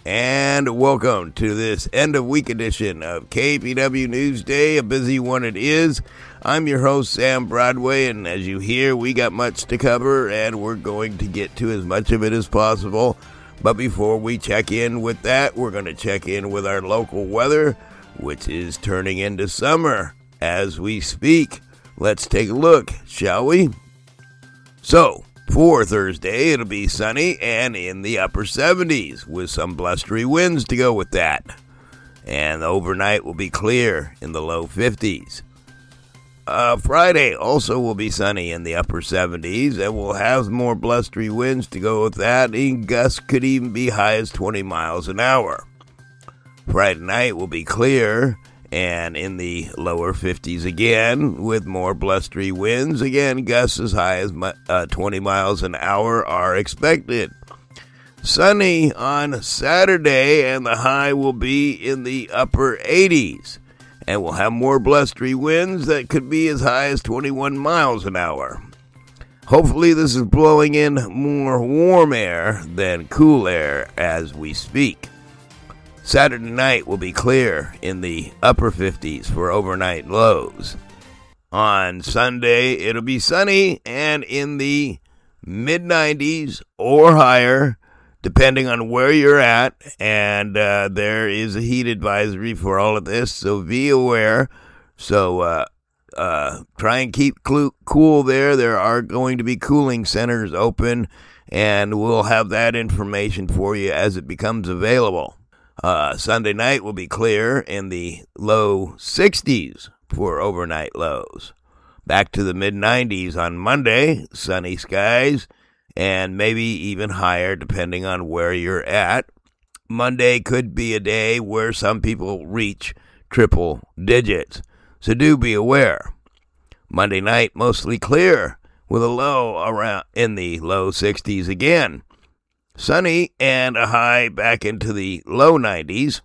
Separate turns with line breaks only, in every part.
And welcome to this end of week edition of KPW Newsday, a busy one it is. I'm your host, Sam Broadway, and as you hear, we got much to cover, and we're going to get to as much of it as possible. But before we check in with that, we're going to check in with our local weather, which is turning into summer as we speak. Let's take a look, shall we? So, for Thursday, it'll be sunny and in the upper 70s with some blustery winds to go with that. And the overnight will be clear in the low 50s. Friday also will be sunny in the upper 70s and we'll have more blustery winds to go with that. And gusts could even be high as 20 miles an hour. Friday night will be clear and in the lower 50s again, with more blustery winds. Again, gusts as high as 20 miles an hour are expected. Sunny on Saturday, and the high will be in the upper 80s. And we'll have more blustery winds that could be as high as 21 miles an hour. Hopefully this is blowing in more warm air than cool air as we speak. Saturday night will be clear in the upper 50s for overnight lows. On Sunday, it'll be sunny and in the mid-90s or higher, depending on where you're at. And there is a heat advisory for all of this, so be aware. So try and keep cool there. There are going to be cooling centers open, and we'll have that information for you as it becomes available. Sunday night will be clear in the low 60s for overnight lows. Back to the mid-90s on Monday, sunny skies, and maybe even higher depending on where you're at. Monday could be a day where some people reach triple digits, so do be aware. Monday night mostly clear with a low around in the low 60s again. Sunny and a high back into the low 90s.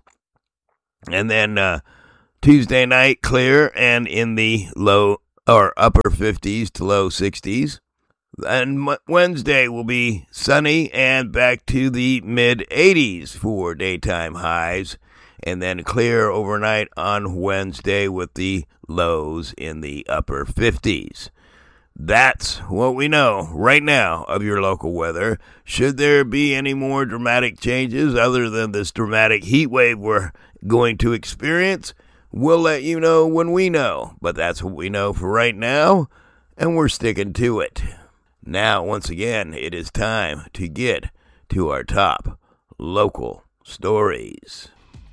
And then Tuesday night clear and in the low or upper 50s to low 60s. And Wednesday will be sunny and back to the mid 80s for daytime highs. And then clear overnight on Wednesday with the lows in the upper 50s. That's what we know right now of your local weather. Should there be any more dramatic changes other than this dramatic heat wave we're going to experience, we'll let you know when we know. But that's what we know for right now, and we're sticking to it. Now, once again, it is time to get to our top local stories.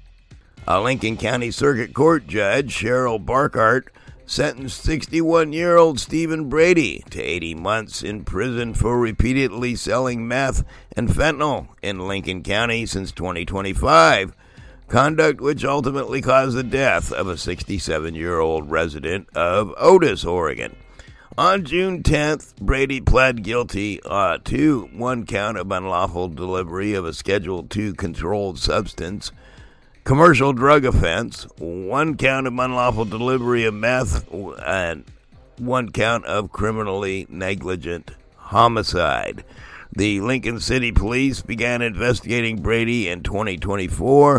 A Lincoln County Circuit Court judge, Cheryl Barkart, sentenced 61-year-old Stephen Brady to 80 months in prison for repeatedly selling meth and fentanyl in Lincoln County since 2025, conduct which ultimately caused the death of a 67-year-old resident of Otis, Oregon. On June 10th, Brady pled guilty to one count of unlawful delivery of a Schedule II controlled substance, commercial drug offense, one count of unlawful delivery of meth, and one count of criminally negligent homicide. The Lincoln City Police began investigating Brady in 2024.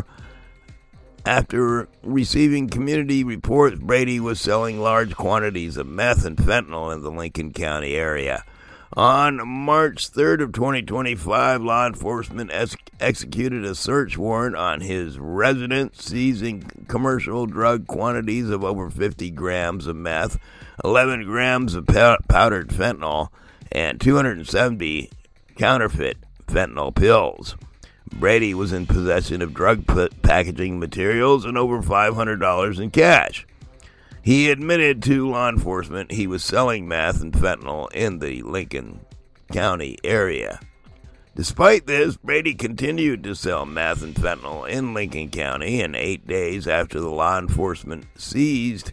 After receiving community reports, Brady was selling large quantities of meth and fentanyl in the Lincoln County area. On March 3rd of 2025, law enforcement executed a search warrant on his residence, seizing commercial drug quantities of over 50 grams of meth, 11 grams of powdered fentanyl, and 270 counterfeit fentanyl pills. Brady was in possession of drug packaging materials and over $500 in cash. He admitted to law enforcement he was selling meth and fentanyl in the Lincoln County area. Despite this, Brady continued to sell meth and fentanyl in Lincoln County, and 8 days after the law enforcement seized,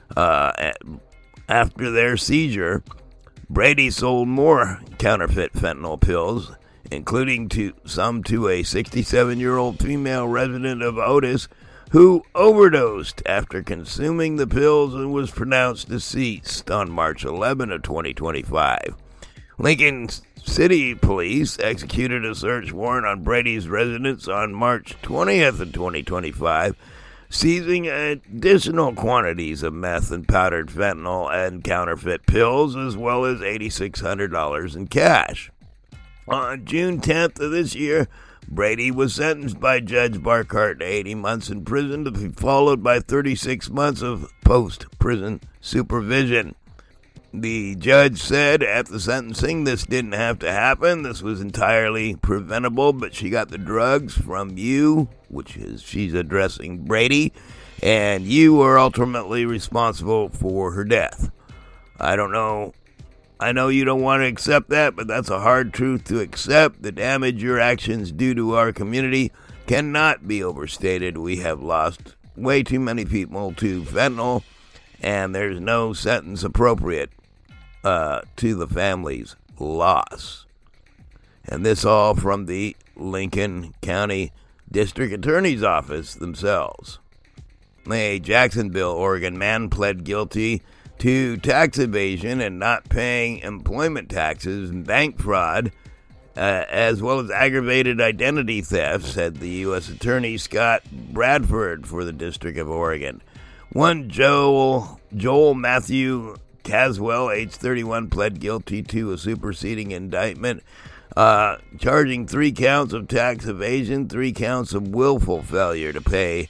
after their seizure, Brady sold more counterfeit fentanyl pills, including some to a 67-year-old female resident of Otis who overdosed after consuming the pills and was pronounced deceased on March 11 of 2025. Lincoln City Police executed a search warrant on Brady's residence on March 20th of 2025, seizing additional quantities of meth and powdered fentanyl and counterfeit pills, as well as $8,600 in cash. On June 10th of this year, Brady was sentenced by Judge Barkart to 80 months in prison to be followed by 36 months of post-prison supervision. The judge said at the sentencing this didn't have to happen. This was entirely preventable, but she got the drugs from you, which is she's addressing Brady, and you are ultimately responsible for her death. I don't know. I know you don't want to accept that, but that's a hard truth to accept. The damage your actions do to our community cannot be overstated. We have lost way too many people to fentanyl, and there's no sentence appropriate to the family's loss. And this all from the Lincoln County District Attorney's Office themselves. A Jacksonville, Oregon man pled guilty to tax evasion and not paying employment taxes and bank fraud, as well as aggravated identity theft, said the U.S. Attorney Scott Bradford for the District of Oregon. One Joel Matthew Caswell, age 31, pled guilty to a superseding indictment, charging 3 counts of tax evasion, 3 counts of willful failure to pay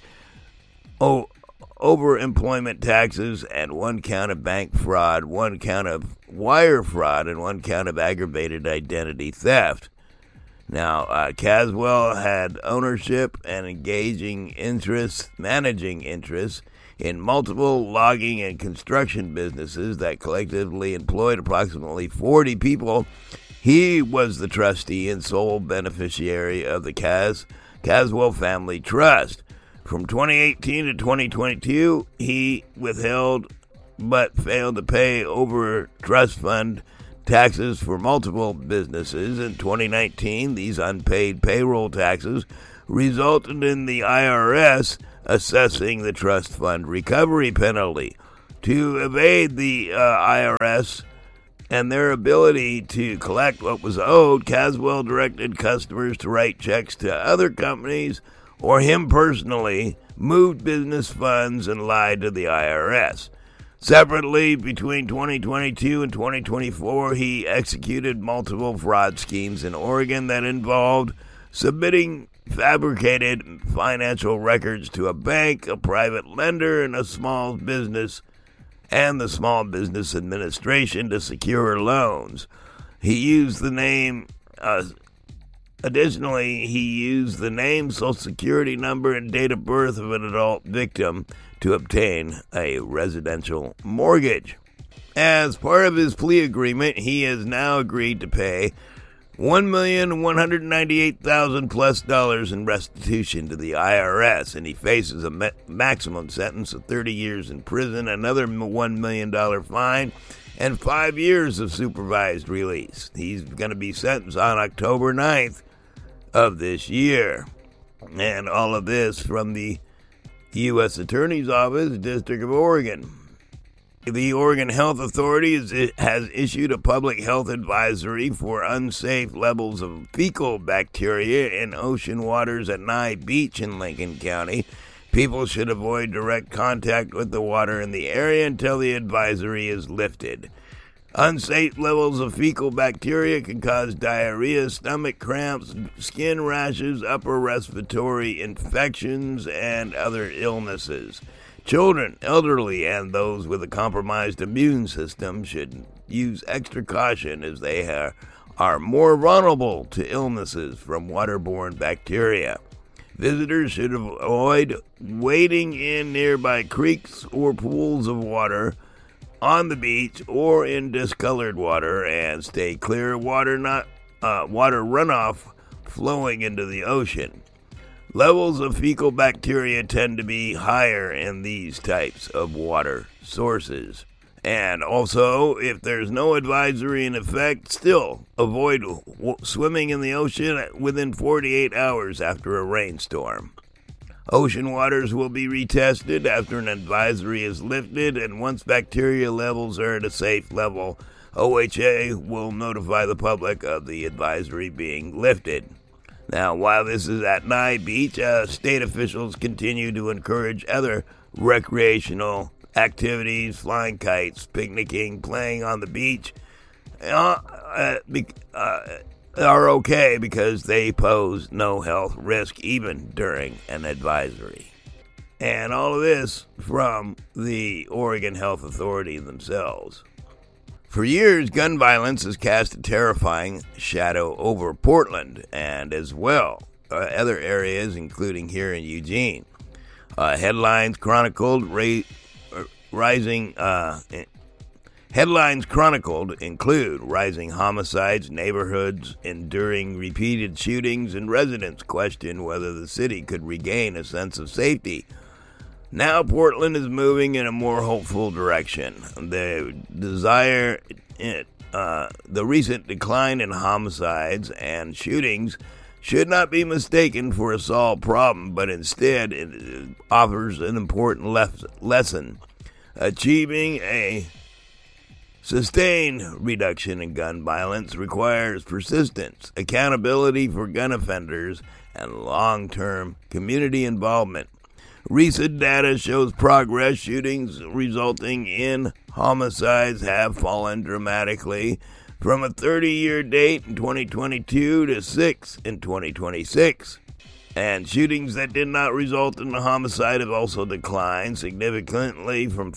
overemployment taxes, and 1 count of bank fraud, 1 count of wire fraud, and 1 count of aggravated identity theft. Now, Caswell had ownership and managing interests in multiple logging and construction businesses that collectively employed approximately 40 people. He was the trustee and sole beneficiary of the Caswell Family Trust. From 2018 to 2022, he withheld but failed to pay over trust fund taxes for multiple businesses. In 2019, these unpaid payroll taxes resulted in the IRS assessing the trust fund recovery penalty. To evade the IRS and their ability to collect what was owed, Caswell directed customers to write checks to other companies or him personally, moved business funds, and lied to the IRS. Separately, between 2022 and 2024, he executed multiple fraud schemes in Oregon that involved submitting fabricated financial records to a bank, a private lender, and the Small Business Administration to secure loans. He used the name Social Security number, and date of birth of an adult victim to obtain a residential mortgage. As part of his plea agreement, he has now agreed to pay $1,198,000 plus in restitution to the IRS, and he faces a maximum sentence of 30 years in prison, another $1 million fine, and 5 years of supervised release. He's going to be sentenced on October 9th of this year. And all of this from the U.S. Attorney's Office, District of Oregon. The Oregon Health Authority has issued a public health advisory for unsafe levels of fecal bacteria in ocean waters at Nye Beach in Lincoln County. People should avoid direct contact with the water in the area until the advisory is lifted. Unsafe levels of fecal bacteria can cause diarrhea, stomach cramps, skin rashes, upper respiratory infections, and other illnesses. Children, elderly, and those with a compromised immune system should use extra caution as they are more vulnerable to illnesses from waterborne bacteria. Visitors should avoid wading in nearby creeks or pools of water on the beach or in discolored water, and stay clear of water runoff flowing into the ocean. Levels of fecal bacteria tend to be higher in these types of water sources. And also, if there's no advisory in effect, still avoid swimming in the ocean within 48 hours after a rainstorm. Ocean waters will be retested after an advisory is lifted, and once bacteria levels are at a safe level, OHA will notify the public of the advisory being lifted. Now, while this is at Nye Beach, state officials continue to encourage other recreational activities, flying kites, picnicking, playing on the beach, are okay because they pose no health risk even during an advisory. And all of this from the Oregon Health Authority themselves. For years, gun violence has cast a terrifying shadow over Portland and as well other areas, including here in Eugene. Headlines chronicled include rising homicides, neighborhoods enduring repeated shootings, and residents question whether the city could regain a sense of safety. Now Portland is moving in a more hopeful direction. The recent decline in homicides and shootings should not be mistaken for a solved problem, but instead it offers an important lesson. Achieving a sustained reduction in gun violence requires persistence, accountability for gun offenders, and long-term community involvement. Recent data shows progress. Shootings resulting in homicides have fallen dramatically from a 30-year date in 2022 to 6 in 2026. And shootings that did not result in a homicide have also declined significantly from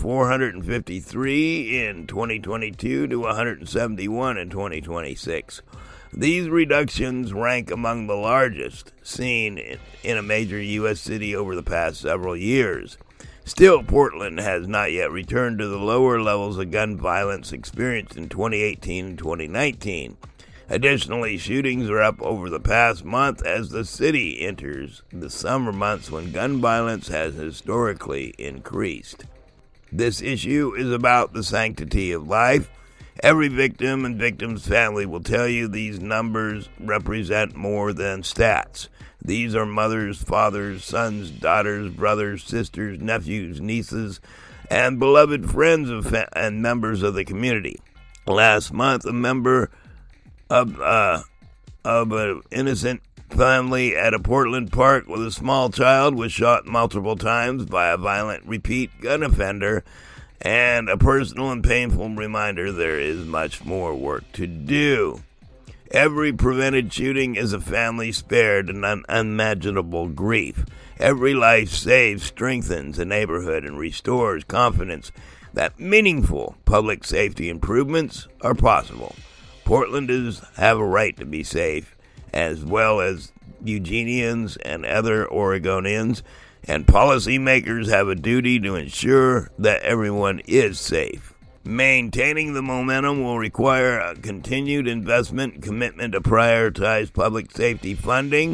453 in 2022 to 171 in 2026. These reductions rank among the largest seen in a major U.S. city over the past several years. Still, Portland has not yet returned to the lower levels of gun violence experienced in 2018 and 2019. Additionally, shootings are up over the past month as the city enters the summer months when gun violence has historically increased. This issue is about the sanctity of life. Every victim and victim's family will tell you these numbers represent more than stats. These are mothers, fathers, sons, daughters, brothers, sisters, nephews, nieces, and beloved friends and members of the community. Last month, a member of an innocent family at a Portland park with a small child was shot multiple times by a violent repeat gun offender, and a personal and painful reminder there is much more work to do. Every prevented shooting is a family spared an unimaginable grief. Every life saved strengthens a neighborhood and restores confidence that meaningful public safety improvements are possible. Portlanders have a right to be safe, as well as Eugenians and other Oregonians, and policymakers have a duty to ensure that everyone is safe. Maintaining the momentum will require a continued investment and commitment to prioritize public safety funding.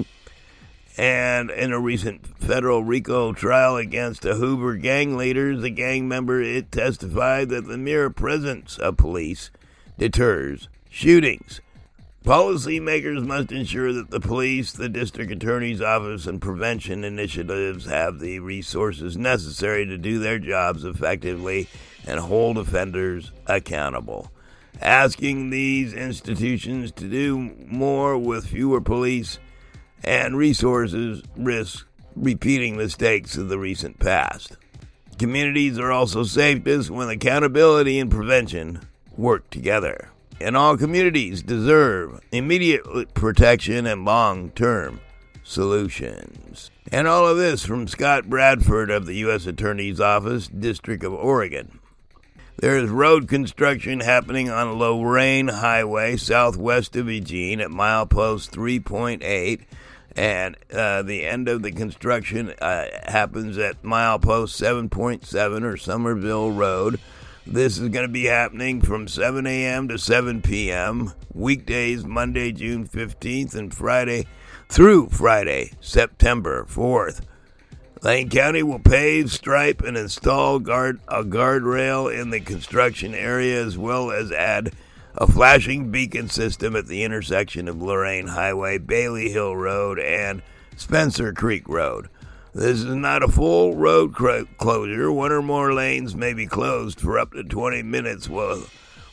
And in a recent federal RICO trial against the Hoover gang leaders, the gang member testified that the mere presence of police deters shootings. Policymakers must ensure that the police, the district attorney's office, and prevention initiatives have the resources necessary to do their jobs effectively and hold offenders accountable. Asking these institutions to do more with fewer police and resources risks repeating mistakes of the recent past. Communities are also safest when accountability and prevention work together. And all communities deserve immediate protection and long-term solutions. And all of this from Scott Bradford of the U.S. Attorney's Office, District of Oregon. There is road construction happening on Lorain Highway, southwest of Eugene, at milepost 3.8. And the end of the construction happens at milepost 7.7 or Somerville Road. This is going to be happening from 7 a.m. to 7 p.m., weekdays Monday, June 15th, and Friday through Friday, September 4th. Lane County will pave, stripe, and install a guardrail in the construction area, as well as add a flashing beacon system at the intersection of Lorain Highway, Bailey Hill Road, and Spencer Creek Road. This is not a full road closure. One or more lanes may be closed for up to 20 minutes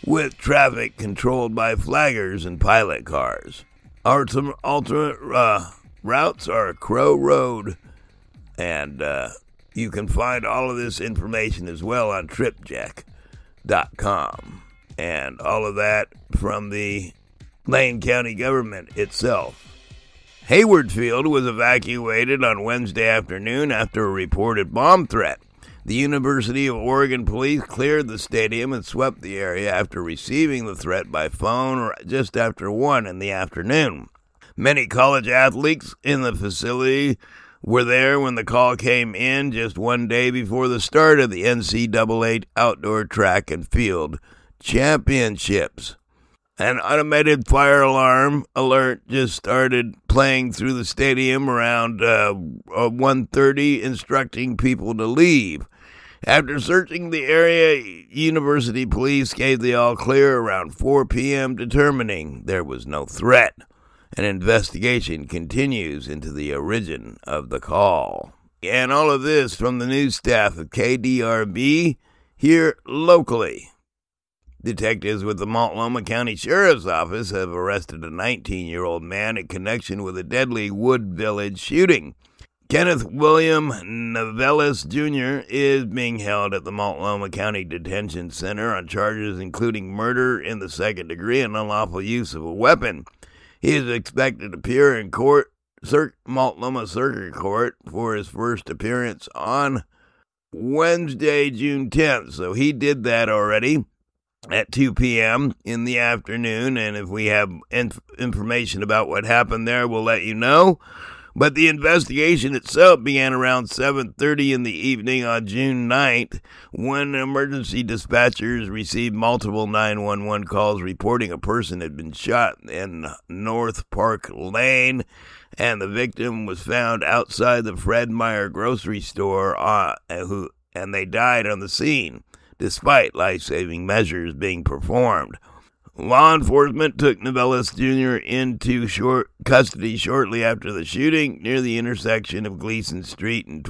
with traffic controlled by flaggers and pilot cars. Our alternate routes are Crow Road, and you can find all of this information as well on TripJack.com, and all of that from the Lane County government itself. Hayward Field was evacuated on Wednesday afternoon after a reported bomb threat. The University of Oregon police cleared the stadium and swept the area after receiving the threat by phone just after 1 in the afternoon. Many college athletes in the facility were there when the call came in just 1 day before the start of the NCAA Outdoor Track and Field Championships. An automated fire alarm alert just started playing through the stadium around 1:30, instructing people to leave. After searching the area, University police gave the all-clear around 4 p.m., determining there was no threat. An investigation continues into the origin of the call. And all of this from the news staff of KDRB here locally. Detectives with the Multnomah County Sheriff's Office have arrested a 19-year-old man in connection with a deadly Wood Village shooting. Kenneth William Novellis Jr. is being held at the Multnomah County Detention Center on charges including murder in the second degree and unlawful use of a weapon. He is expected to appear in Multnomah Circuit Court for his first appearance on Wednesday, June 10th. So he did that already at 2 p.m. in the afternoon, and if we have information about what happened there, we'll let you know. But the investigation itself began around 7:30 in the evening on June 9th when emergency dispatchers received multiple 911 calls reporting a person had been shot in North Park Lane, and the victim was found outside the Fred Meyer grocery store, and they died on the scene, despite life-saving measures being performed. Law enforcement took Novellis Jr. into custody shortly after the shooting near the intersection of Gleason Street and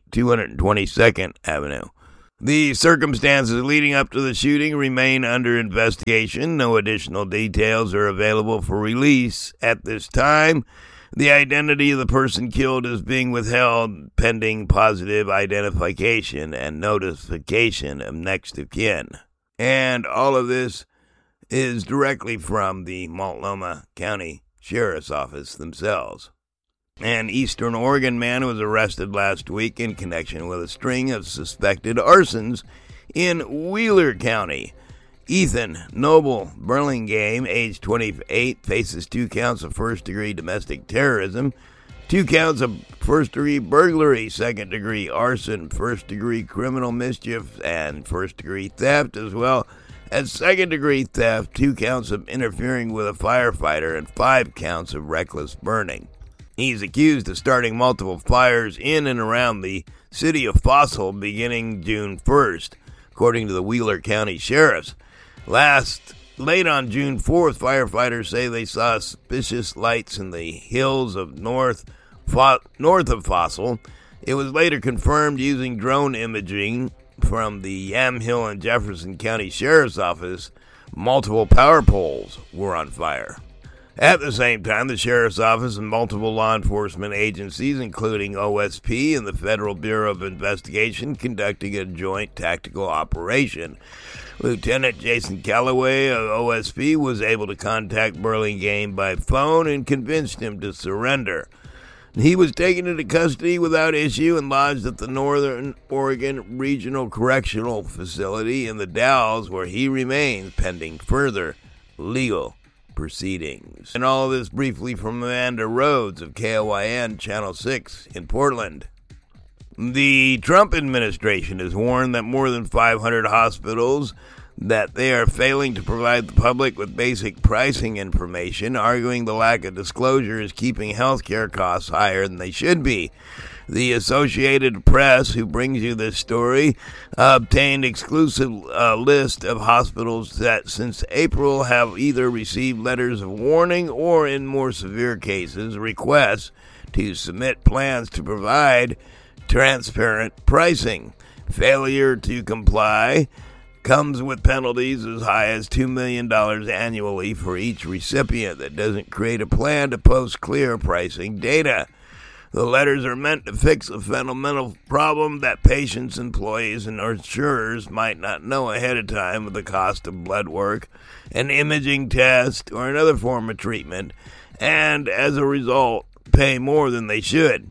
222nd Avenue. The circumstances leading up to the shooting remain under investigation. No additional details are available for release at this time. The identity of the person killed is being withheld pending positive identification and notification of next of kin. And all of this is directly from the Multnomah County Sheriff's Office themselves. An Eastern Oregon man was arrested last week in connection with a string of suspected arsons in Wheeler County. Ethan Noble Burlingame, age 28, faces 2 counts of first-degree domestic terrorism, 2 counts of first-degree burglary, second-degree arson, first-degree criminal mischief, and first-degree theft, as well as second-degree theft, 2 counts of interfering with a firefighter, and 5 counts of reckless burning. He's accused of starting multiple fires in and around the city of Fossil beginning June 1st, according to the Wheeler County Sheriff's. Late on June 4th, firefighters say they saw suspicious lights in the hills of north of Fossil. It was later confirmed using drone imaging from the Yamhill and Jefferson County Sheriff's Office. Multiple power poles were on fire. At the same time, the Sheriff's Office and multiple law enforcement agencies, including OSP and the Federal Bureau of Investigation, conducting a joint tactical operation. Lieutenant Jason Calloway of OSP was able to contact Burlingame by phone and convinced him to surrender. He was taken into custody without issue and lodged at the Northern Oregon Regional Correctional Facility in the Dalles, where he remains pending further legal proceedings. And all of this briefly from Amanda Rhodes of KOIN Channel 6 in Portland. The Trump administration has warned that more than 500 hospitals that they are failing to provide the public with basic pricing information, arguing the lack of disclosure is keeping healthcare costs higher than they should be. The Associated Press, who brings you this story, obtained exclusive list of hospitals that since April have either received letters of warning or, in more severe cases, requests to submit plans to provide transparent pricing. Failure to comply comes with penalties as high as $2 million annually for each recipient that doesn't create a plan to post clear pricing data. The letters are meant to fix a fundamental problem that patients, employees, and insurers might not know ahead of time of the cost of blood work, an imaging test, or another form of treatment, and as a result, pay more than they should.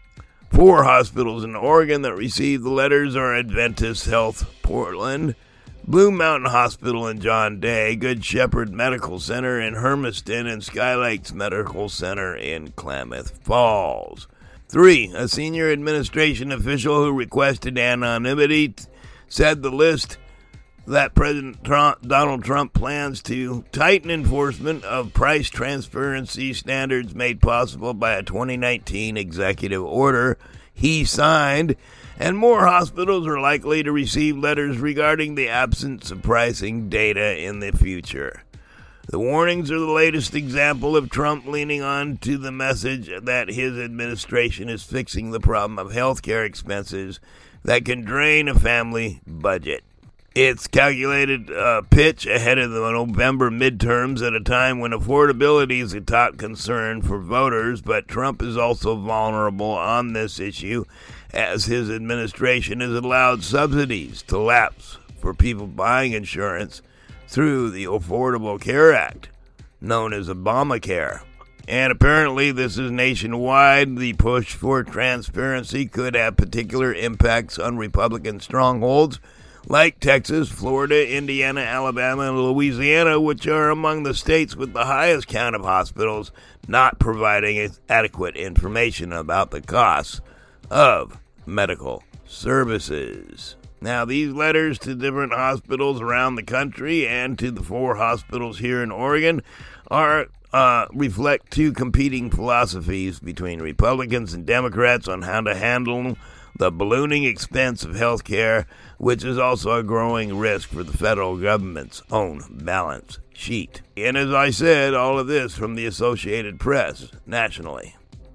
4 hospitals in Oregon that received the letters are Adventist Health Portland, Blue Mountain Hospital in John Day, Good Shepherd Medical Center in Hermiston, and Sky Lakes Medical Center in Klamath Falls. 3. A senior administration official who requested anonymity said the list that President Donald Trump plans to tighten enforcement of price transparency standards made possible by a 2019 executive order he signed, and more hospitals are likely to receive letters regarding the absence of pricing data in the future. The warnings are the latest example of Trump leaning on to the message that his administration is fixing the problem of health care expenses that can drain a family budget. It's calculated pitch ahead of the November midterms at a time when affordability is a top concern for voters, but Trump is also vulnerable on this issue as his administration has allowed subsidies to lapse for people buying insurance through the Affordable Care Act, known as Obamacare. And apparently this is nationwide. The push for transparency could have particular impacts on Republican strongholds like Texas, Florida, Indiana, Alabama, and Louisiana, which are among the states with the highest count of hospitals not providing adequate information about the costs of medical services. Now, these letters to different hospitals around the country and to the 4 hospitals here in Oregon are reflect 2 competing philosophies between Republicans and Democrats on how to handle the ballooning expense of health care, which is also a growing risk for the federal government's own balance sheet. And as I said, all of this from the Associated Press nationally.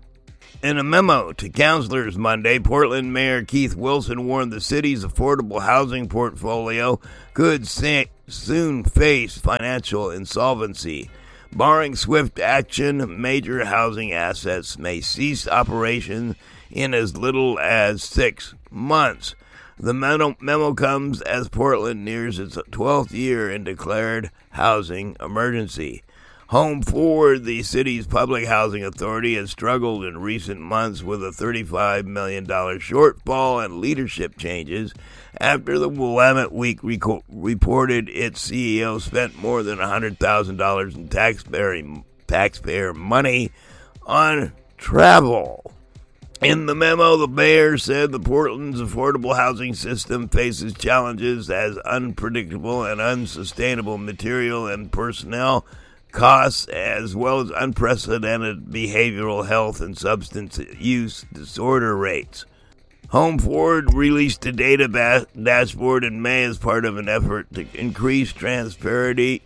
In a memo to counselors Monday, Portland Mayor Keith Wilson warned the city's affordable housing portfolio could soon face financial insolvency. Barring swift action, major housing assets may cease operation in as little as 6 months. The memo comes as Portland nears its 12th year in declared housing emergency. Home Forward, the city's public housing authority, has struggled in recent months with a $35 million shortfall and leadership changes after the Willamette Week reported its CEO spent more than $100,000 in taxpayer money on travel. In the memo, the mayor said the Portland's affordable housing system faces challenges as unpredictable and unsustainable material and personnel costs, as well as unprecedented behavioral health and substance use disorder rates. Home Forward released a data dashboard in May as part of an effort to increase transparency.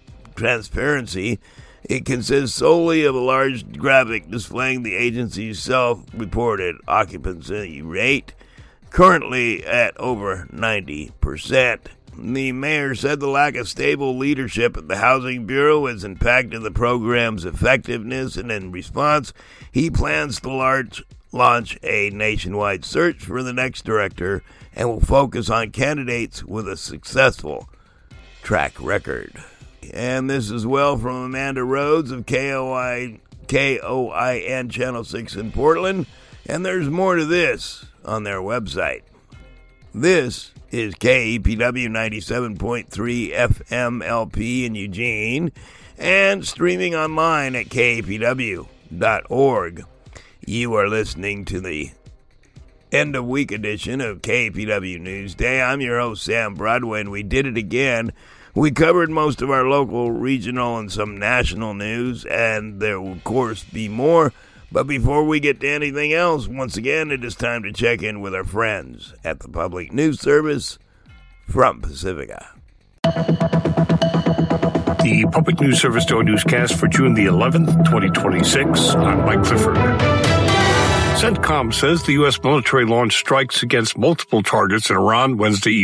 It consists solely of a large graphic displaying the agency's self-reported occupancy rate, currently at over 90%. The mayor said the lack of stable leadership at the Housing Bureau has impacted the program's effectiveness, and in response, he plans to launch a nationwide search for the next director and will focus on candidates with a successful track record. And this is well from Amanda Rhodes of KOIN Channel 6 in Portland, and there's more to this on their website. This is KEPW 97.3 FM LP in Eugene and streaming online at KEPW.org. You are listening to the end of week edition of KEPW Newsday. I'm your host, Sam Broadway, and we did it again. We covered most of our local, regional, and some national news, and there will, of course, be more. But before we get to anything else, once again, it is time to check in with our friends at the Public News Service from Pacifica.
The Public News Service Daily Newscast for June the 11th, 2026. I'm Mike Clifford. CENTCOM says the U.S. military launched strikes against multiple targets in Iran Wednesday evening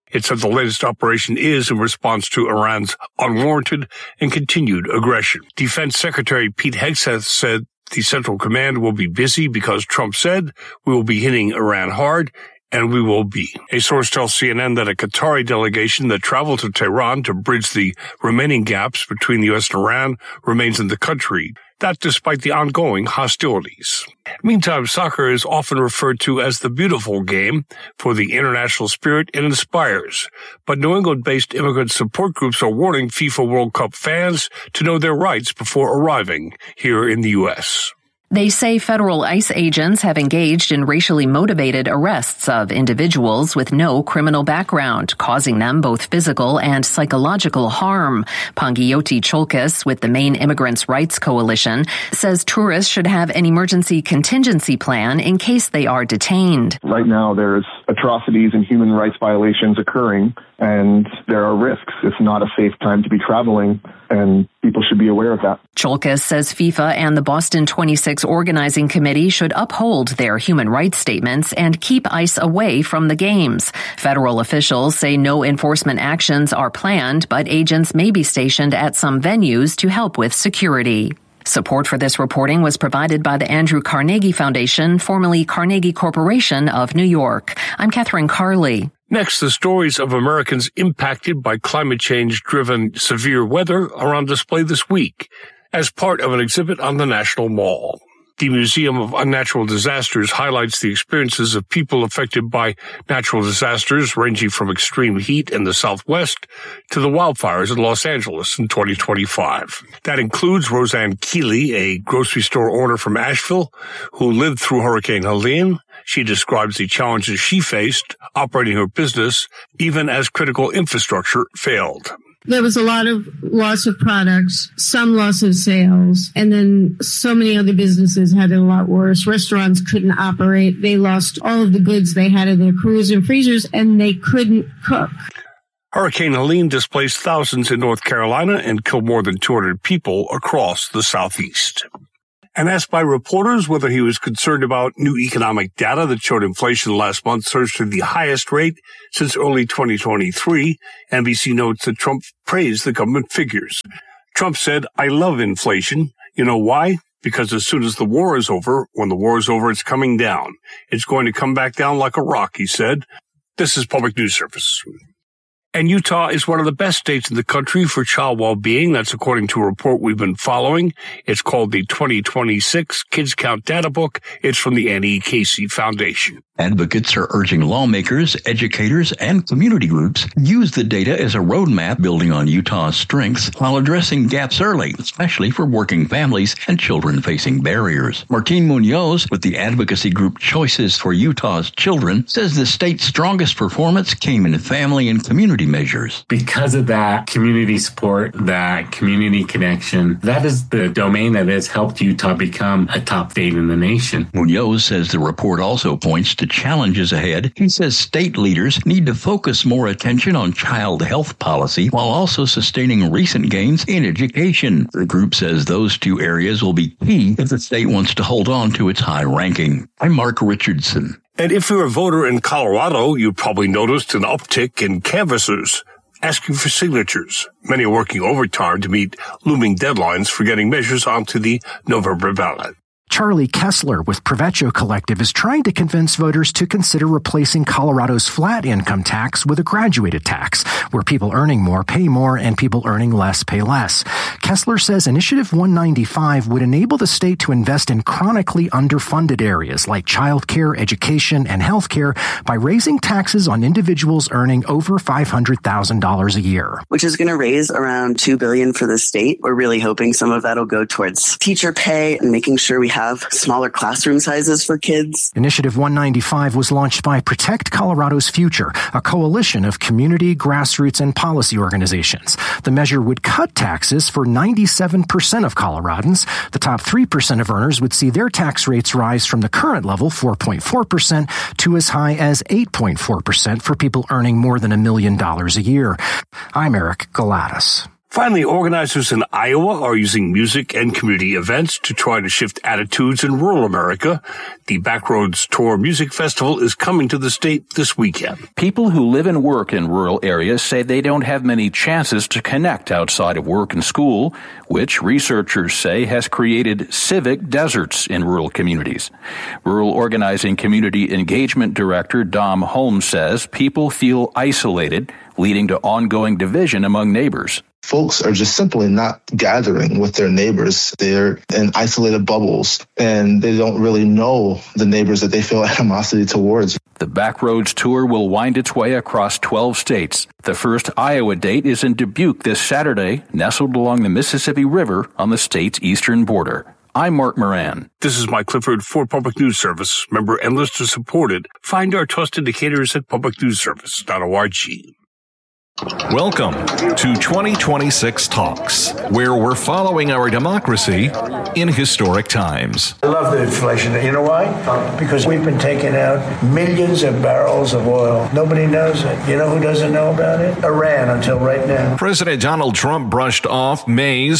It said the latest operation is in response to Iran's unwarranted and continued aggression. Defense Secretary Pete Hegseth said the Central Command will be busy because Trump said we will be hitting Iran hard, and we will be. A source tells CNN that a Qatari delegation that traveled to Tehran to bridge the remaining gaps between the U.S. and Iran remains in the country. That despite the ongoing hostilities. Meantime, soccer is often referred to as the beautiful game for the international spirit it inspires. But New England-based immigrant support groups are warning FIFA World Cup fans to know their rights before arriving here in the U.S.
They say federal ICE agents have engaged in racially motivated arrests of individuals with no criminal background, causing them both physical and psychological harm. Pangioti Cholkis with the Maine Immigrants' Rights Coalition says tourists should have an emergency contingency plan in case they are detained.
Right now, there's atrocities and human rights violations occurring, and there are risks. It's not a safe time to be traveling, and people should be aware of that.
Cholkis says FIFA and the Boston 26 Organizing Committee should uphold their human rights statements and keep ICE away from the games. Federal officials say no enforcement actions are planned, but agents may be stationed at some venues to help with security. Support for this reporting was provided by the Andrew Carnegie Foundation, formerly Carnegie Corporation of New York. I'm Catherine Carley.
Next, the stories of Americans impacted by climate change-driven severe weather are on display this week as part of an exhibit on the National Mall. The Museum of Unnatural Disasters highlights the experiences of people affected by natural disasters ranging from extreme heat in the Southwest to the wildfires in Los Angeles in 2025. That includes Roseanne Keeley, a grocery store owner from Asheville who lived through Hurricane Helene. She describes the challenges she faced operating her business even as critical infrastructure failed.
There was a lot of loss of products, some loss of sales, and then so many other businesses had it a lot worse. Restaurants couldn't operate. They lost all of the goods they had in their coolers and freezers, and they couldn't cook.
Hurricane Helene displaced thousands in North Carolina and killed more than 200 people across the Southeast. And asked by reporters whether he was concerned about new economic data that showed inflation last month surged to the highest rate since early 2023, NBC notes that Trump praised the government figures. Trump said, "I love inflation. You know why? Because as soon as the war is over, when the war is over, it's coming down. It's going to come back down like a rock," he said. This is Public News Service. And Utah is one of the best states in the country for child well-being. That's according to a report we've been following. It's called the 2026 Kids Count Data Book. It's from the Annie Casey Foundation.
Advocates are urging lawmakers, educators, and community groups use the data as a roadmap building on Utah's strengths while addressing gaps early, especially for working families and children facing barriers. Martín Munoz with the advocacy group Choices for Utah's Children says the state's strongest performance came in family and community measures.
Because of that community support, that community connection, that is the domain that has helped Utah become a top state in the nation.
Munoz says the report also points to challenges ahead. He says state leaders need to focus more attention on child health policy while also sustaining recent gains in education. The group says those two areas will be key if the state wants to hold on to its high ranking. I'm Mark Richardson.
And if you're a voter in Colorado, you probably noticed an uptick in canvassers asking for signatures. Many are working overtime to meet looming deadlines for getting measures onto the November ballot.
Charlie Kessler with Provecho Collective is trying to convince voters to consider replacing Colorado's flat income tax with a graduated tax, where people earning more pay more and people earning less pay less. Kessler says Initiative 195 would enable the state to invest in chronically underfunded areas like childcare, education, and healthcare by raising taxes on individuals earning over $500,000 a year.
Which is going to raise around $2 billion for the state. We're really hoping some of that will go towards teacher pay and making sure we have smaller classroom sizes for kids.
Initiative 195 was launched by Protect Colorado's Future, a coalition of community, grassroots, and policy organizations. The measure would cut taxes for 97% of Coloradans. The top 3% of earners would see their tax rates rise from the current level, 4.4%, to as high as 8.4% for people earning more than $1 million a year. I'm Eric Galatas.
Finally, organizers in Iowa are using music and community events to try to shift attitudes in rural America. The Backroads Tour Music Festival is coming to the state this weekend.
People who live and work in rural areas say they don't have many chances to connect outside of work and school, which researchers say has created civic deserts in rural communities. Rural Organizing Community Engagement Director Dom Holmes says people feel isolated, leading to ongoing division among neighbors.
Folks are just simply not gathering with their neighbors. They're in isolated bubbles, and they don't really know the neighbors that they feel animosity towards.
The Backroads Tour will wind its way across 12 states. The first Iowa date is in Dubuque this Saturday, nestled along the Mississippi River on the state's eastern border. I'm Mark Moran.
This is Mike Clifford for Public News Service. Member and listener supported. Find our trust indicators at publicnewsservice.org.
Welcome to 2026 Talks, where we're following our democracy in historic times.
I love the inflation. You know why? Because we've been taking out millions of barrels of oil. Nobody knows it. You know who doesn't know about it? Iran, until right now.
President Donald Trump brushed off May's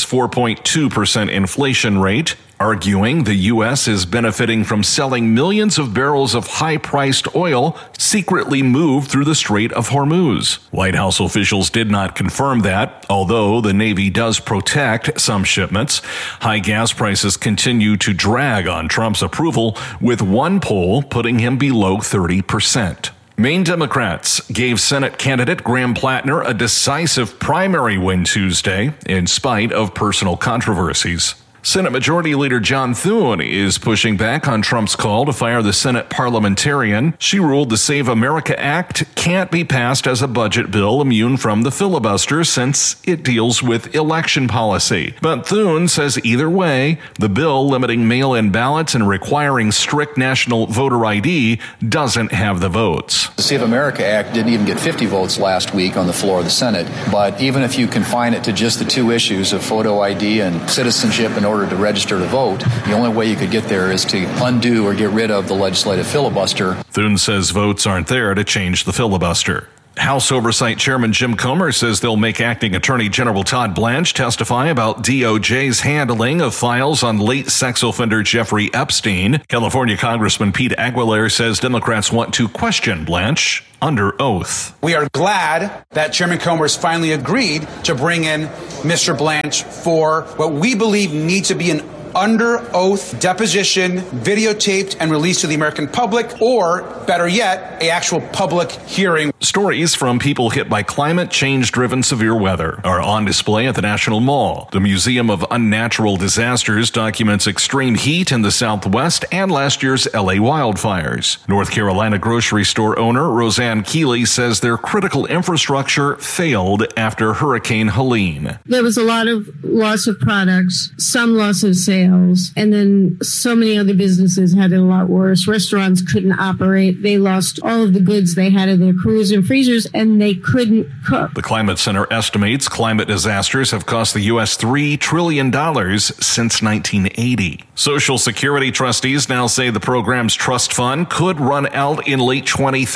4.2% inflation rate, arguing the U.S. is benefiting from selling millions of barrels of high-priced oil secretly moved through the Strait of Hormuz. White House officials did not confirm that, although the Navy does protect some shipments. High gas prices continue to drag on Trump's approval, with one poll putting him below 30%. Maine Democrats gave Senate candidate Graham Plattner a decisive primary win Tuesday, in spite of personal controversies. Senate Majority Leader John Thune is pushing back on Trump's call to fire the Senate parliamentarian. She ruled the Save America Act can't be passed as a budget bill immune from the filibuster since it deals with election policy. But Thune says either way, the bill limiting mail-in ballots and requiring strict national voter ID doesn't have the votes.
The Save America Act didn't even get 50 votes last week on the floor of the Senate. But even if you confine it to just the two issues of photo ID and citizenship in order to register to vote, the only way you could get there is to undo or get rid of the legislative filibuster.
Thune says votes aren't there to change the filibuster. House Oversight Chairman Jim Comer says they'll make Acting Attorney General Todd Blanche testify about DOJ's handling of files on late sex offender Jeffrey Epstein. California Congressman Pete Aguilar says Democrats want to question Blanche under oath.
We are glad that Chairman Comer's finally agreed to bring in Mr. Blanche for what we believe needs to be an under oath deposition, videotaped and released to the American public, or better yet, an actual public hearing.
Stories from people hit by climate change driven severe weather are on display at the National Mall. The Museum of Unnatural Disasters documents extreme heat in the Southwest and last year's LA wildfires. North Carolina grocery store owner Roseanne Keeley says their critical infrastructure failed after Hurricane Helene.
There was a lot of loss of products, some loss of sales, and then so many other businesses had it a lot worse. Restaurants couldn't operate. They lost all of the goods they had in their coolers and freezers, and they couldn't cook.
The Climate Center estimates climate disasters have cost the U.S. $3 trillion since 1980. Social Security trustees now say the program's trust fund could run out in late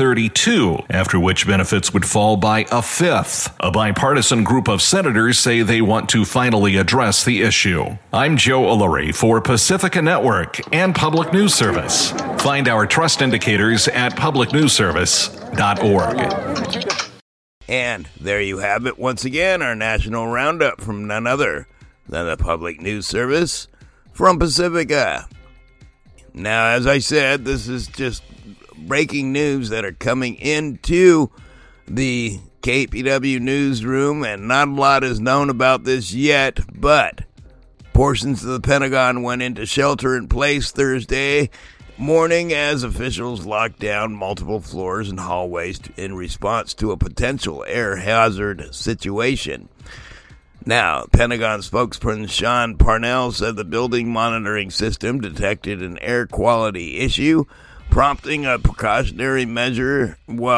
2032, after which benefits would fall by a fifth. A bipartisan group of senators say they want to finally address the issue. I'm Joe Ullery for Pacifica Network and Public News Service. Find our trust indicators at publicnewsservice.org.
And there you have it once again, our national roundup from none other than the Public News Service from Pacifica. Now, as I said, this is just breaking news that are coming into the KPW newsroom, and not a lot is known about this yet, but portions of the Pentagon went into shelter-in-place Thursday morning as officials locked down multiple floors and hallways in response to a potential air hazard situation. Now, Pentagon spokesperson Sean Parnell said the building monitoring system detected an air quality issue, prompting a precautionary measures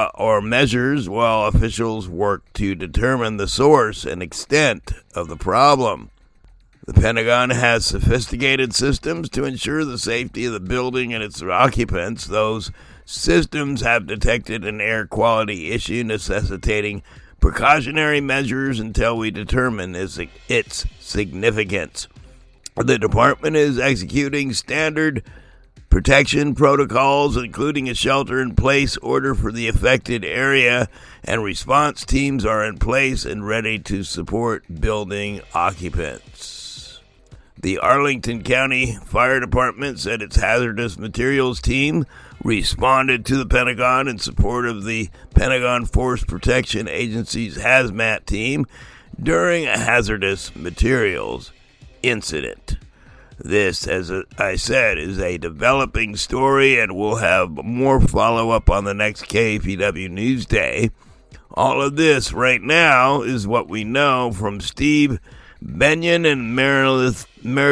while officials worked to determine the source and extent of the problem. The Pentagon has sophisticated systems to ensure the safety of the building and its occupants. Those systems have detected an air quality issue necessitating precautionary measures until we determine its significance. The department is executing standard protection protocols, including a shelter-in-place order for the affected area, and response teams are in place and ready to support building occupants. The Arlington County Fire Department said its hazardous materials team responded to the Pentagon in support of the Pentagon Force Protection Agency's hazmat team during a hazardous materials incident. This, as I said, is a developing story, and we'll have more follow-up on the next KPW News Day. All of this right now is what we know from Steve Benyon and Meredith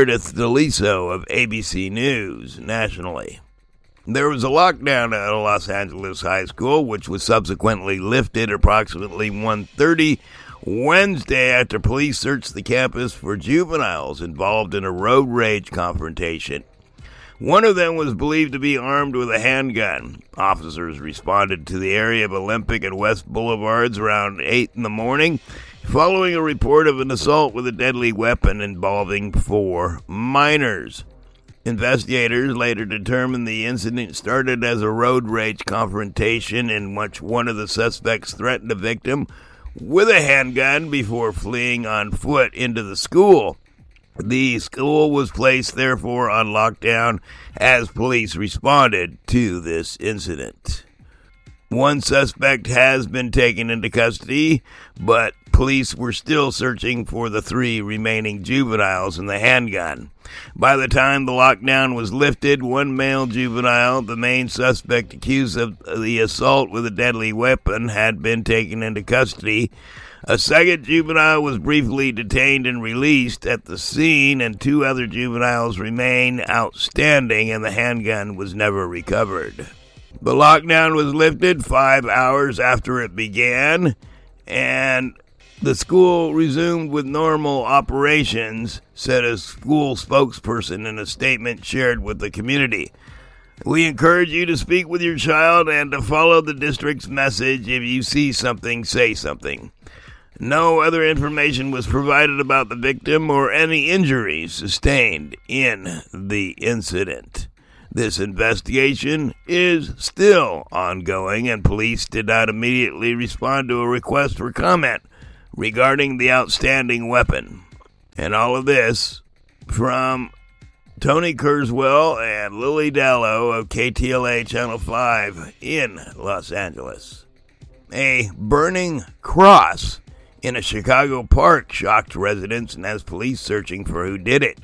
DeLiso of ABC News nationally. There was a lockdown at a Los Angeles high school, which was subsequently lifted approximately 1:30 Wednesday after police searched the campus for juveniles involved in a road rage confrontation. One of them was believed to be armed with a handgun. Officers responded to the area of Olympic and West Boulevards around 8 in the morning, following a report of an assault with a deadly weapon involving 4 minors. Investigators later determined the incident started as a road rage confrontation in which one of the suspects threatened a victim with a handgun before fleeing on foot into the school. The school was placed, therefore, on lockdown as police responded to this incident. One suspect has been taken into custody, but police were still searching for the 3 remaining juveniles and the handgun. By the time the lockdown was lifted, one male juvenile, the main suspect accused of the assault with a deadly weapon, had been taken into custody. A second juvenile was briefly detained and released at the scene, and 2 other juveniles remain outstanding, and the handgun was never recovered. The lockdown was lifted 5 hours after it began, and the school resumed with normal operations, said a school spokesperson in a statement shared with the community. We encourage you to speak with your child and to follow the district's message. If you see something, say something. No other information was provided about the victim or any injuries sustained in the incident. This investigation is still ongoing, and police did not immediately respond to a request for comment regarding the outstanding weapon. And all of this from Tony Kurzweil and Lily Dallow of KTLA Channel 5 in Los Angeles. A burning cross in a Chicago park shocked residents and has police searching for who did it.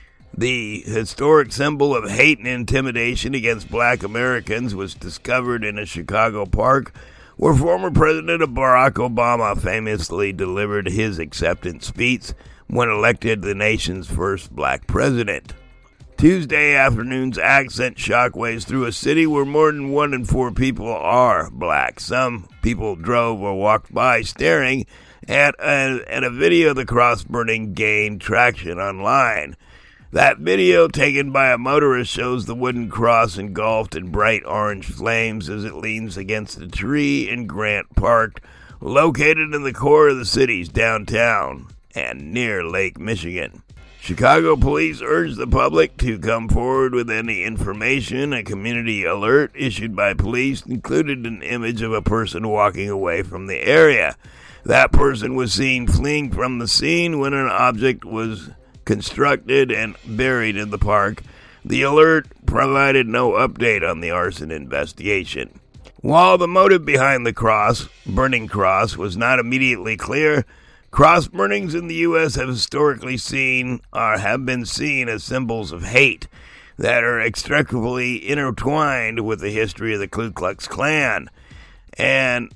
The historic symbol of hate and intimidation against black Americans was discovered in a Chicago park where former President Barack Obama famously delivered his acceptance speech when elected the nation's first black president. Tuesday afternoon's act sent shockwaves through a city where more than 1 in 4 people are black. Some people drove or walked by staring at a video of the cross burning gained traction online. That video, taken by a motorist, shows the wooden cross engulfed in bright orange flames as it leans against a tree in Grant Park, located in the core of the city's downtown and near Lake Michigan. Chicago police urged the public to come forward with any information. A community alert issued by police included an image of a person walking away from the area. That person was seen fleeing from the scene when an object was constructed and buried in the park. The alert provided no update on the arson investigation. While the motive behind the burning cross was not immediately clear, cross burnings in the U.S. have been seen as symbols of hate that are inextricably intertwined with the history of the Ku Klux Klan. And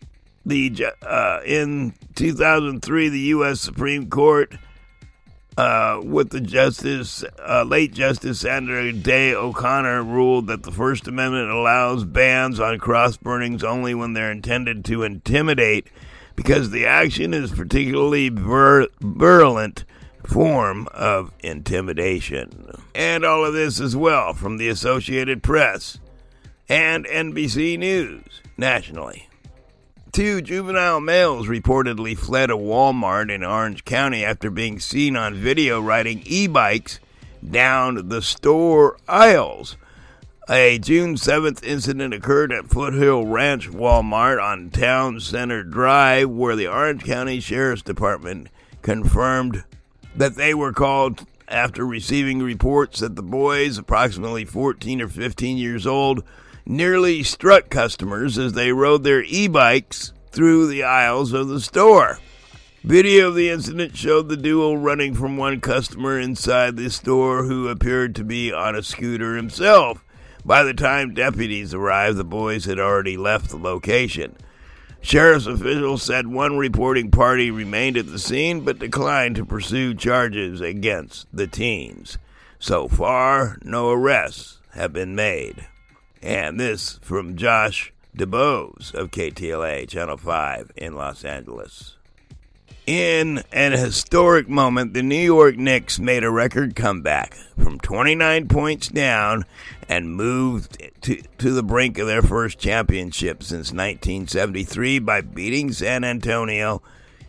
in 2003, the U.S. Supreme Court, with the late Justice Sandra Day O'Connor, ruled that the First Amendment allows bans on cross burnings only when they're intended to intimidate, because the action is particularly virulent form of intimidation. And all of this as well from the Associated Press and NBC News nationally. 2 juvenile males reportedly fled a Walmart in Orange County after being seen on video riding e-bikes down the store aisles. A June 7th incident occurred at Foothill Ranch Walmart on Town Center Drive, where the Orange County Sheriff's Department confirmed that they were called after receiving reports that the boys, approximately 14 or 15 years old, nearly struck customers as they rode their e-bikes through the aisles of the store. Video of the incident showed the duo running from one customer inside the store who appeared to be on a scooter himself. By the time deputies arrived, the boys had already left the location. Sheriff's officials said one reporting party remained at the scene but declined to pursue charges against the teens. So far, no arrests have been made. And this from Josh DeBose of KTLA Channel 5 in Los Angeles. In an historic moment, the New York Knicks made a record comeback from 29 points down and moved to the brink of their first championship since 1973 by beating San Antonio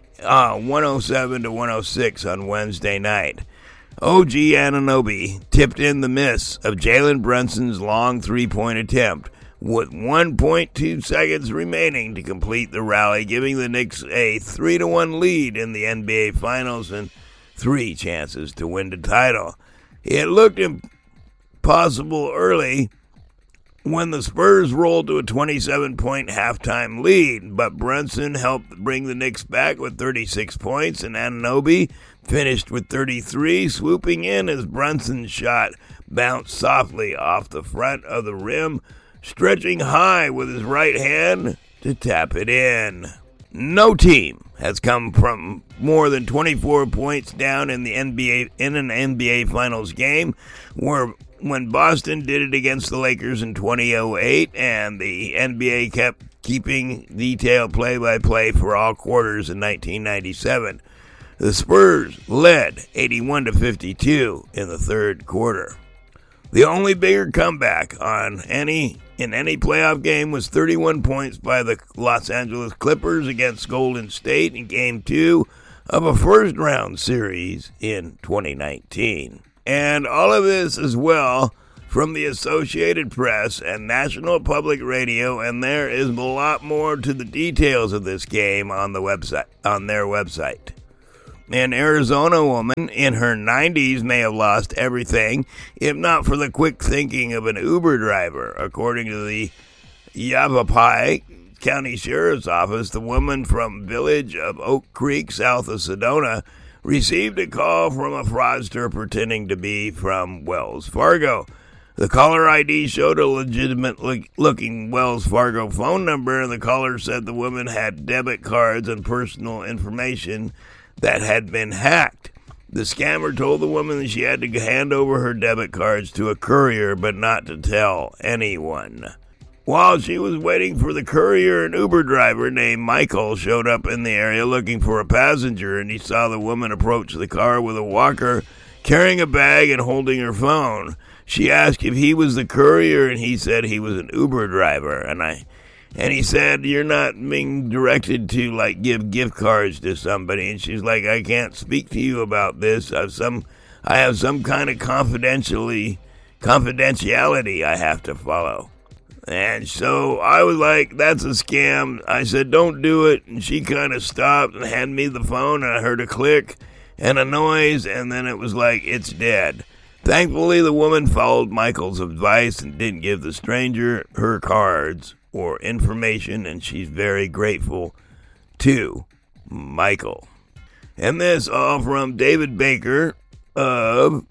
107-106 on Wednesday night. OG Anunoby tipped in the miss of Jalen Brunson's long three-point attempt with 1.2 seconds remaining to complete the rally, giving the Knicks a 3-1 lead in the NBA Finals and 3 chances to win the title. It looked impossible early when the Spurs rolled to a 27-point halftime lead, but Brunson helped bring the Knicks back with 36 points, and Anunoby finished with 33, swooping in as Brunson's shot bounced softly off the front of the rim, stretching high with his right hand to tap it in. No team has come from more than 24 points down in an NBA Finals game, when Boston did it against the Lakers in 2008, and the NBA kept keeping detailed play-by-play for all quarters in 1997. The Spurs led 81-52 in the third quarter. The only bigger comeback in any playoff game was 31 points by the Los Angeles Clippers against Golden State in Game 2 of a first-round series in 2019. And all of this as well from the Associated Press and National Public Radio, and there is a lot more to the details of this game on their website. An Arizona woman in her 90s may have lost everything if not for the quick thinking of an Uber driver. According to the Yavapai County Sheriff's Office, the woman from village of Oak Creek, south of Sedona, received a call from a fraudster pretending to be from Wells Fargo. The caller ID showed a legitimate-looking Wells Fargo phone number, and the caller said the woman had debit cards and personal information that had been hacked. The scammer told the woman that she had to hand over her debit cards to a courier, but not to tell anyone. While she was waiting for the courier, an Uber driver named Michael showed up in the area looking for a passenger, and he saw the woman approach the car with a walker, carrying a bag and holding her phone. She asked if he was the courier, and he said he was an Uber driver, and he said, "You're not being directed to, give gift cards to somebody." And she's like, "I can't speak to you about this. I have some kind of confidentiality I have to follow." And so I was like, "That's a scam." I said, "Don't do it." And she kind of stopped and handed me the phone, and I heard a click and a noise, and then it was like, "It's dead." Thankfully, the woman followed Michael's advice and didn't give the stranger her cards or information, and she's very grateful to Michael. And this all from David Baker of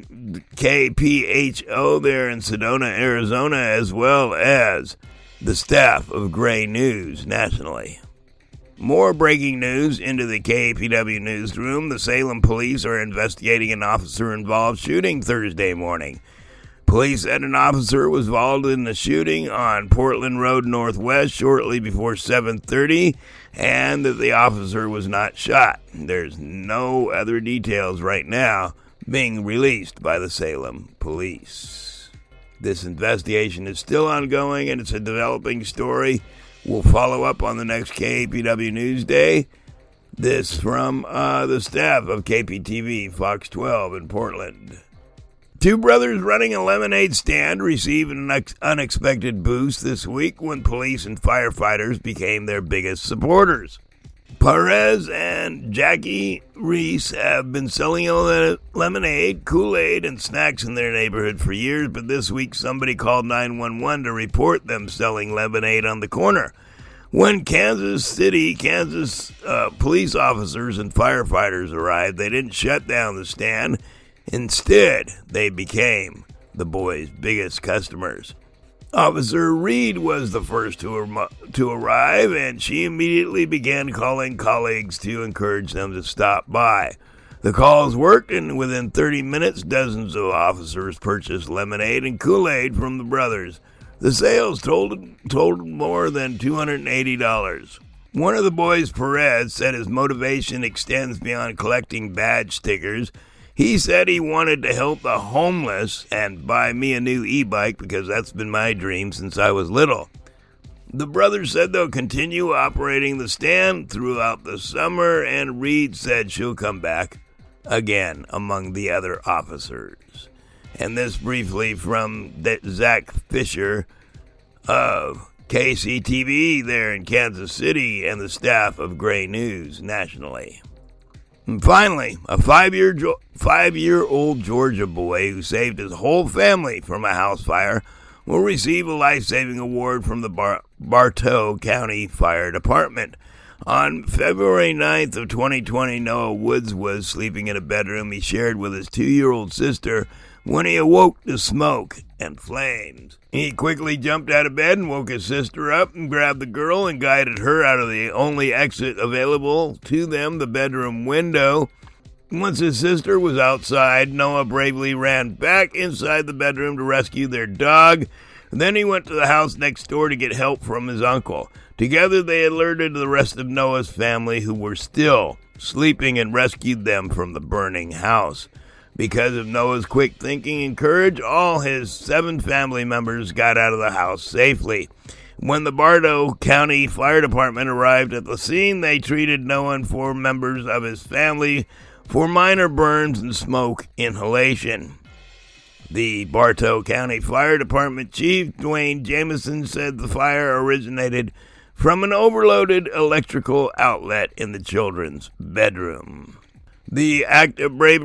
KPHO there in Sedona, Arizona, as well as the staff of Gray News nationally. More breaking news into the KPW newsroom. The Salem police are investigating an officer-involved shooting Thursday morning. Police said an officer was involved in the shooting on Portland Road Northwest shortly before 7:30, and that the officer was not shot. There's no other details right now being released by the Salem police. This investigation is still ongoing, and it's a developing story We'll follow up on the next KPW News Day. This from the staff of KPTV Fox 12 in Portland. Two brothers running a lemonade stand received an unexpected boost this week when police and firefighters became their biggest supporters. Perez and Jackie Reese have been selling lemonade, Kool-Aid, and snacks in their neighborhood for years, but this week somebody called 911 to report them selling lemonade on the corner. When Kansas police officers and firefighters arrived, they didn't shut down the stand. Instead, they became the boys' biggest customers. Officer Reed was the first to arrive, and she immediately began calling colleagues to encourage them to stop by. The calls worked, and within 30 minutes, dozens of officers purchased lemonade and Kool-Aid from the brothers. The sales totaled more than $280. One of the boys, Perez, said his motivation extends beyond collecting badge stickers. He said he wanted to help the homeless and buy me a new e-bike because that's been my dream since I was little. The brothers said they'll continue operating the stand throughout the summer, and Reed said she'll come back again among the other officers. And this briefly from Zach Fisher of KCTV there in Kansas City and the staff of Gray News nationally. And finally, a five-year-old Georgia boy who saved his whole family from a house fire will receive a life-saving award from the Bartow County Fire Department. On February 9th of 2020, Noah Woods was sleeping in a bedroom he shared with his 2-year-old sister when he awoke to smoke and flames. He quickly jumped out of bed and woke his sister up and grabbed the girl and guided her out of the only exit available to them, the bedroom window. Once his sister was outside, Noah bravely ran back inside the bedroom to rescue their dog. Then he went to the house next door to get help from his uncle. Together they alerted the rest of Noah's family, who were still sleeping, and rescued them from the burning house. Because of Noah's quick thinking and courage, all his 7 family members got out of the house safely. When the Bartow County Fire Department arrived at the scene, they treated Noah and 4 members of his family for minor burns and smoke inhalation. The Bartow County Fire Department Chief, Dwayne Jameson, said the fire originated from an overloaded electrical outlet in the children's bedroom. The act of bravery